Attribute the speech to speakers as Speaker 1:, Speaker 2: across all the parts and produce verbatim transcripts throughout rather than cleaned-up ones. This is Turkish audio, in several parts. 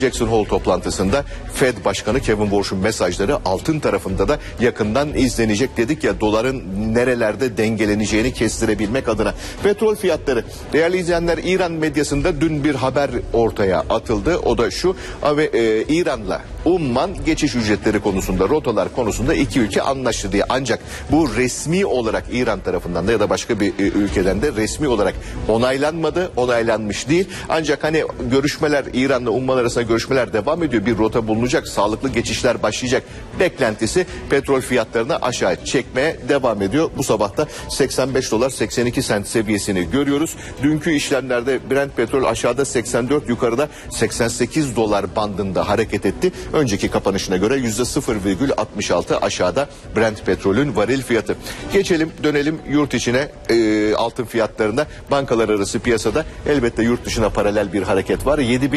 Speaker 1: Jackson Hole toplantısında Fed Başkanı Kevin Warsh'un mesajları altın tarafında da yakından izlenecek dedik ya, doların nerelerde dengeleneceğini kestirebilmek adına. Petrol fiyatları, değerli izleyenler, İran medyasında dün bir haber ortaya atıldı. O da şu: ve e, İran'la Umman geçiş ücretleri konusunda, rotalar konusunda iki ülke anlaştı diye. Ancak bu resmi olarak İran tarafından da ya da başka bir e, ülkeden de resmi olarak onaylanmadı, onaylanmış değil. Ancak hani görüşmeler, İran'la Umman arasında görüşmeler devam ediyor. Bir rota bulunacak, sağlıklı geçişler başlayacak beklentisi petrol fiyatlarını aşağı çekmeye devam ediyor. Bu sabah da seksen beş dolar seksen iki sent seviyesini görüyoruz. Dünkü işlemlerde Brent petrol aşağıda seksen dört, yukarıda seksen sekiz dolar bandında hareket etti. Önceki kapanışına göre yüzde sıfır virgül altmış altı aşağıda Brent petrolün varil fiyatı. Geçelim, dönelim yurt içine, e, altın fiyatlarına. Bankalar arası piyasada elbette yurt dışına paralel bir hareket var. yedi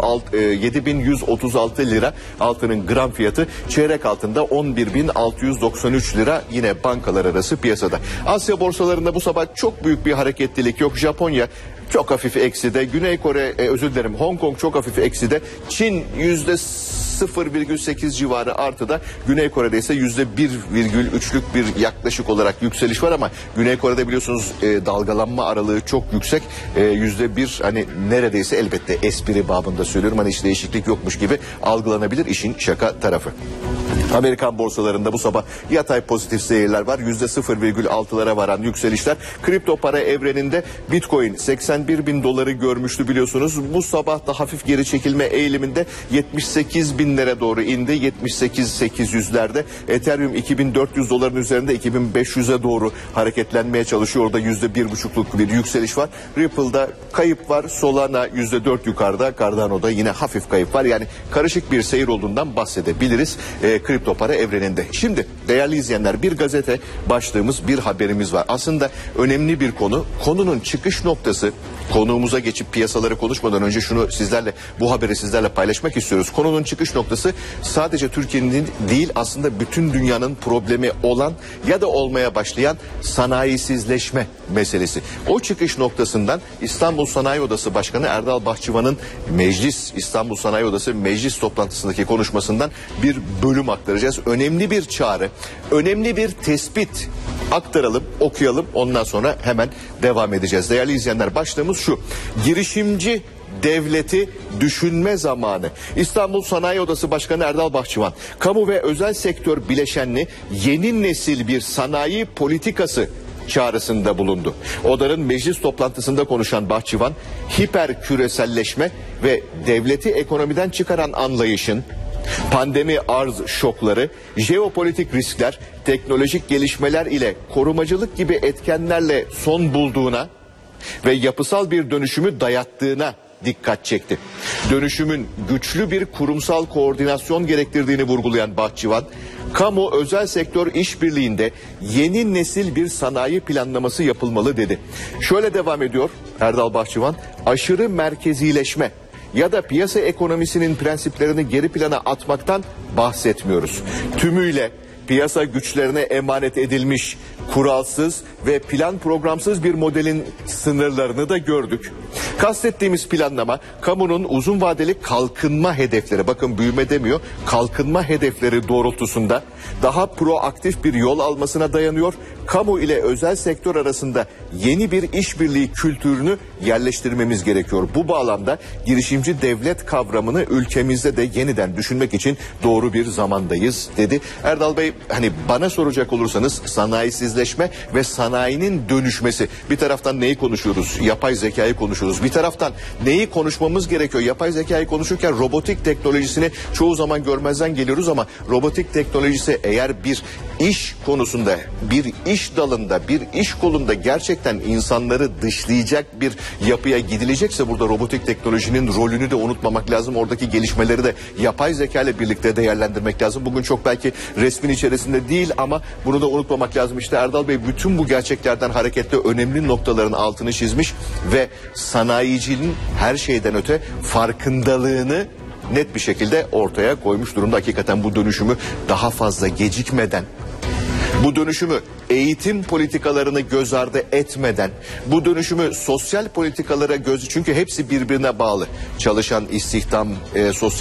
Speaker 1: bin yüz otuz altı lira altının gram fiyatı, çeyrek altında on bir bin altı yüz doksan üç lira yine bankalar arası piyasada. Asya borsalarında bu sabah çok büyük bir hareketlilik yok. Japonya çok hafif ekside, Güney Kore, e, özür dilerim Hong Kong çok hafif ekside, Çin yüzde sıfır virgül sekiz civarı artıda, Güney Kore'de ise yüzde bir virgül üçlük bir yaklaşık olarak yükseliş var ama Güney Kore'de biliyorsunuz e, dalgalanma aralığı çok yüksek, e, yüzde bir, hani neredeyse, elbette espri babında söylüyorum, hani hiç değişiklik yokmuş gibi algılanabilir, işin şaka tarafı. Amerikan borsalarında bu sabah yatay pozitif seyirler var. yüzde sıfır virgül altılara varan yükselişler. Kripto para evreninde Bitcoin seksen bir bin doları görmüştü biliyorsunuz. Bu sabah da hafif geri çekilme eğiliminde yetmiş sekiz binlere doğru indi. yetmiş sekiz bin sekiz yüzlerde. Ethereum iki bin dört yüz doların üzerinde iki bin beş yüze doğru hareketlenmeye çalışıyor. Orada yüzde bir buçukluk bir yükseliş var. Ripple'da kayıp var. Solana yüzde dört yukarıda. Cardano'da yine hafif kayıp var. Yani karışık bir seyir olduğundan bahsedebiliriz. E, kripto para evreninde. Şimdi değerli izleyenler, bir gazete başlığımız, bir haberimiz var. Aslında önemli bir konu. Konunun çıkış noktası, konuğumuza geçip piyasaları konuşmadan önce şunu sizlerle, bu haberi sizlerle paylaşmak istiyoruz. Konunun çıkış noktası sadece Türkiye'nin değil, aslında bütün dünyanın problemi olan ya da olmaya başlayan sanayisizleşme meselesi. O çıkış noktasından İstanbul Sanayi Odası Başkanı Erdal Bahçıvan'ın Meclis, İstanbul Sanayi Odası Meclis toplantısındaki konuşmasından bir bölüm aktaracağız. Önemli bir çağrı, önemli bir tespit aktaralım, okuyalım, ondan sonra hemen devam edeceğiz. Değerli izleyenler, başlığımız şu: girişimci devleti düşünme zamanı. İstanbul Sanayi Odası Başkanı Erdal Bahçıvan, kamu ve özel sektör bileşenli yeni nesil bir sanayi politikası çağrısında bulundu. Odanın meclis toplantısında konuşan Bahçıvan, hiper küreselleşme ve devleti ekonomiden çıkaran anlayışın pandemi arz şokları, jeopolitik riskler, teknolojik gelişmeler ile korumacılık gibi etkenlerle son bulduğuna ve yapısal bir dönüşümü dayattığına dikkat çekti. Dönüşümün güçlü bir kurumsal koordinasyon gerektirdiğini vurgulayan Bahçıvan, kamu özel sektör işbirliğinde yeni nesil bir sanayi planlaması yapılmalı dedi. Şöyle devam ediyor Erdal Bahçıvan: aşırı merkezileşme ya da piyasa ekonomisinin prensiplerini geri plana atmaktan bahsetmiyoruz. Tümüyle piyasa güçlerine emanet edilmiş, kuralsız ve plan programsız bir modelin sınırlarını da gördük. Kastettiğimiz planlama, kamunun uzun vadeli kalkınma hedefleri, bakın büyüme demiyor, kalkınma hedefleri doğrultusunda daha proaktif bir yol almasına dayanıyor. Kamu ile özel sektör arasında yeni bir işbirliği kültürünü yerleştirmemiz gerekiyor. Bu bağlamda girişimci devlet kavramını ülkemizde de yeniden düşünmek için doğru bir zamandayız dedi. Erdal Bey, hani bana soracak olursanız sanayisizleşme ve sanayinin dönüşmesi. Bir taraftan neyi konuşuyoruz? Yapay zekayı konuşuyoruz. Bir taraftan neyi konuşmamız gerekiyor? Yapay zekayı konuşurken robotik teknolojisini çoğu zaman görmezden geliyoruz ama robotik teknolojisi eğer bir iş konusunda, bir iş dalında, bir iş kolunda gerçekten insanları dışlayacak bir yapıya gidilecekse, burada robotik teknolojinin rolünü de unutmamak lazım. Oradaki gelişmeleri de yapay zeka ile birlikte değerlendirmek lazım. Bugün çok belki resmin içerisinde değil ama bunu da unutmamak lazım. İşte Erdal Bey bütün bu gerçeklerden hareketle önemli noktaların altını çizmiş ve sanayicinin her şeyden öte farkındalığını net bir şekilde ortaya koymuş durumda. Hakikaten bu dönüşümü daha fazla gecikmeden, bu dönüşümü eğitim politikalarını göz ardı etmeden, bu dönüşümü sosyal politikalara göz, çünkü hepsi birbirine bağlı. Çalışan, istihdam, e, sosyal